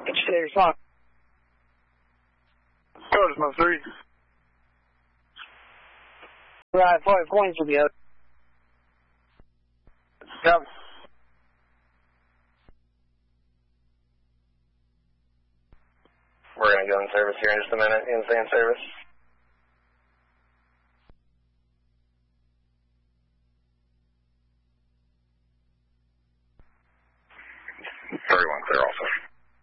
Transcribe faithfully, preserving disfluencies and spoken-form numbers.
Get your data response. Code is three. Right, five points will be out. Yep. We're going to go in service here in just a minute. In service.